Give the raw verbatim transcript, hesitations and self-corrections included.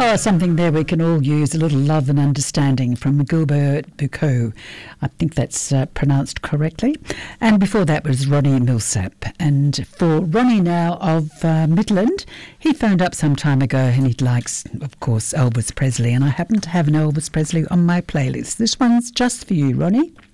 Oh, something there we can all use, a little love and understanding from Gilbert Bucco. I think that's uh, pronounced correctly. And before that was Ronnie Millsap. And for Ronnie now of uh, Midland, he phoned up some time ago and he likes, of course, Elvis Presley. And I happen to have an Elvis Presley on my playlist. This one's just for you, Ronnie.